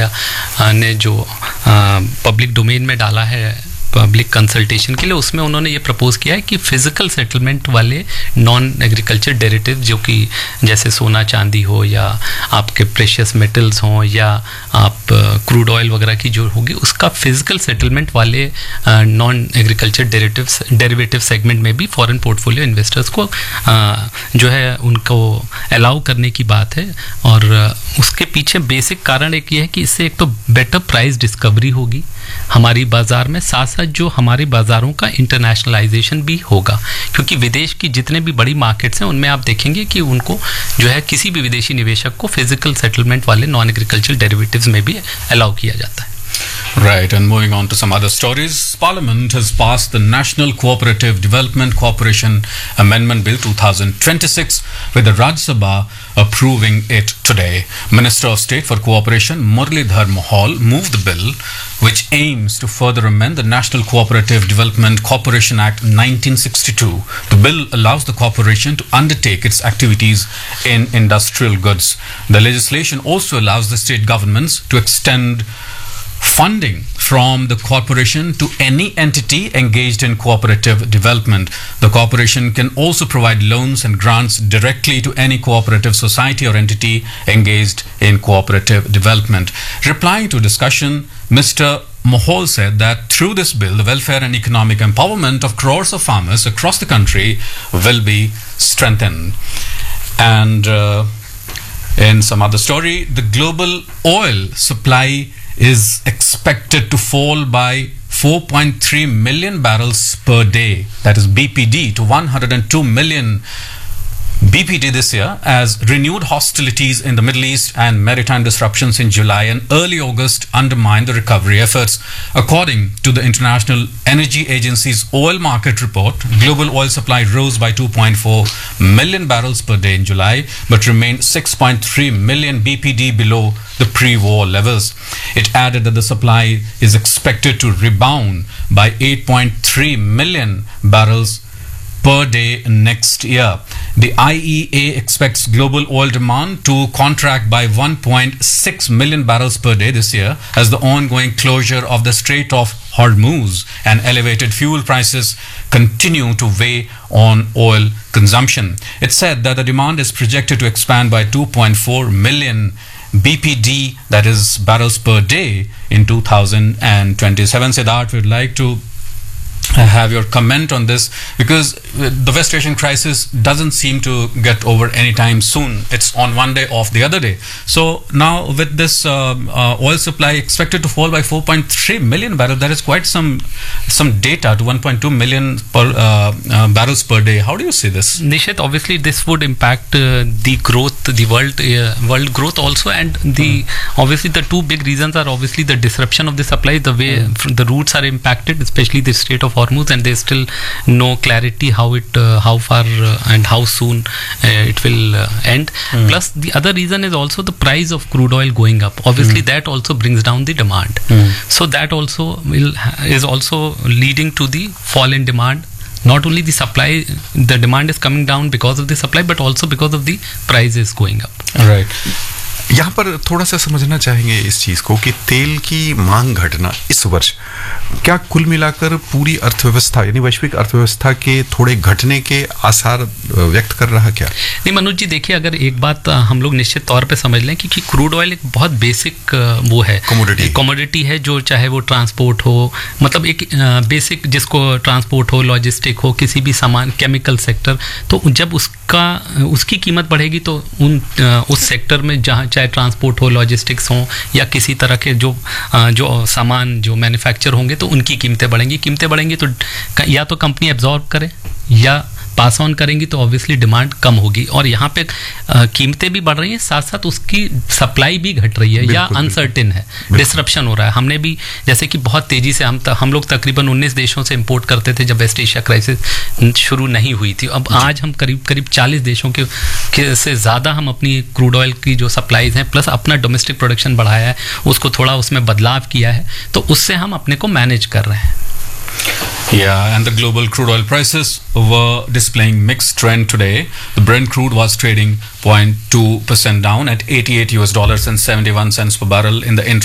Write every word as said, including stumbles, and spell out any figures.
India ने जो public domain में डाला है पब्लिक कंसल्टेशन के लिए, उसमें उन्होंने ये प्रपोज किया है कि फिजिकल सेटलमेंट वाले नॉन एग्रीकल्चर डेरिवेटिव जो कि जैसे सोना चांदी हो या आपके प्रेशियस मेटल्स हों या आप क्रूड ऑयल वगैरह की जो होगी, उसका फिजिकल सेटलमेंट वाले non agriculture derivatives derivative segment में भी फॉरेन पोर्टफोलियो इन्वेस्टर्स को uh, जो है उनको अलाउ करने की बात है। और uh, उसके पीछे बेसिक कारण एक ये है कि इससे एक तो बेटर प्राइस डिस्कवरी होगी हमारी बाजार में, साथ साथ जो हमारे बाजारों का इंटरनेशनलाइजेशन भी होगा, क्योंकि विदेश की जितने भी बड़ी मार्केट्स हैं उनमें आप देखेंगे कि उनको जो है किसी भी विदेशी निवेशक को फिजिकल सेटलमेंट वाले नॉन एग्रीकल्चर डेरिवेटिव्स में भी अलाउ किया जाता है। Right, and moving on to some other stories, Parliament has passed the National Cooperative Development Corporation Amendment Bill twenty twenty-six, with the Rajya Sabha approving it today. Minister of State for Cooperation Muralidhar Mohol moved the bill, which aims to further amend the National Cooperative Development Corporation Act nineteen sixty-two. The bill allows the corporation to undertake its activities in industrial goods. The legislation also allows the state governments to extend funding from the corporation to any entity engaged in cooperative development. The corporation can also provide loans and grants directly to any cooperative society or entity engaged in cooperative development. Replying to discussion, Mister Mohol said that through this bill, the welfare and economic empowerment of crores of farmers across the country will be strengthened. And uh, in some other story, the global oil supply is expected to fall by four point three million barrels per day, that is B P D, to one hundred two million B P D this year, as renewed hostilities in the Middle East and maritime disruptions in July and early August undermined the recovery efforts. According to the International Energy Agency's oil market report, global oil supply rose by two point four million barrels per day in July, but remained six point three million B P D below the pre-war levels. It added that the supply is expected to rebound by eight point three million barrels per day next year. The I E A expects global oil demand to contract by one point six million barrels per day this year, as the ongoing closure of the Strait of Hormuz and elevated fuel prices continue to weigh on oil consumption. It said that the demand is projected to expand by two point four million B P D, that is barrels per day, in two thousand twenty-seven. Siddharth, we'd like to have your comment on this, because the West Asian crisis doesn't seem to get over anytime soon. It's on one day, off the other day. So now with this uh, uh, oil supply expected to fall by four point three million barrels, there is quite some some data to one point two million per, uh, uh, barrels per day. How do you see this? Nishit, obviously this would impact uh, the growth, the world uh, world growth also, and the mm. obviously the two big reasons are obviously the disruption of the supply, the way mm. the routes are impacted, especially the Strait of Hormuz, and there's still no clarity how it uh, how far uh, and how soon uh, it will uh, end. Mm. Plus the other reason is also the price of crude oil going up. Obviously mm. that also brings down the demand. Mm. So that also will is also leading to the fall in demand. Not only the supply, the demand is coming down because of the supply, but also because of the price is going up. Right. यहाँ पर थोड़ा सा समझना चाहेंगे इस चीज़ को कि तेल की मांग घटना इस वर्ष क्या कुल मिलाकर पूरी अर्थव्यवस्था यानी वैश्विक अर्थव्यवस्था के थोड़े घटने के आसार व्यक्त कर रहा क्या? नहीं मनोज जी, देखिए अगर एक बात हम लोग निश्चित तौर पे समझ लें कि, कि क्रूड ऑयल एक बहुत बेसिक वो है, कमोडिटी कमोडिटी है, जो चाहे वो ट्रांसपोर्ट हो, मतलब एक बेसिक जिसको ट्रांसपोर्ट हो, लॉजिस्टिक हो, किसी भी सामान, केमिकल सेक्टर, तो जब उसका उसकी कीमत बढ़ेगी तो उन उस सेक्टर में जहाँ चाहे ट्रांसपोर्ट हो, लॉजिस्टिक्स हो, या किसी तरह के जो जो सामान जो मैन्युफैक्चर होंगे तो उनकी कीमतें बढ़ेंगी. कीमतें बढ़ेंगी तो या तो कंपनी एब्जॉर्ब करे या पास ऑन करेंगी, तो ऑब्वियसली डिमांड कम होगी. और यहाँ पे कीमतें भी बढ़ रही हैं, साथ साथ उसकी सप्लाई भी घट रही है या अनसर्टेन है, डिसरप्शन हो रहा है. हमने भी जैसे कि बहुत तेज़ी से हम हम लोग तकरीबन उन्नीस देशों से इंपोर्ट करते थे जब वेस्ट एशिया क्राइसिस शुरू नहीं हुई थी. अब आज हम करीब करीब चालीस देशों के, के से ज़्यादा हम अपनी क्रूड ऑयल की जो सप्लाईज हैं प्लस अपना डोमेस्टिक प्रोडक्शन बढ़ाया है, उसको थोड़ा उसमें बदलाव किया है, तो उससे हम अपने को मैनेज कर रहे हैं. Yeah, and the global crude oil prices were displaying mixed trend today. The Brent crude was trading zero point two percent down at eighty-eight U S dollars and seventy-one cents per barrel in the